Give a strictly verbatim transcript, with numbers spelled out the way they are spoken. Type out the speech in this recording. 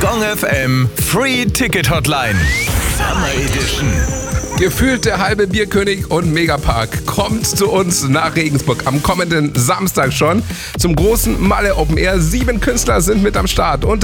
Gong F M Free Ticket Hotline. Summer Edition. Gefühlt der halbe Bierkönig und Megapark kommt zu uns nach Regensburg am kommenden Samstag schon zum großen Malle Open Air. Sieben Künstler sind mit am Start. Unter